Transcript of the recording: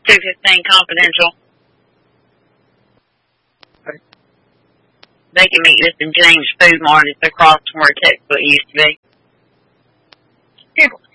215 Confidential. They can meet us in James Food Mart. It's across from where Textbook used to be.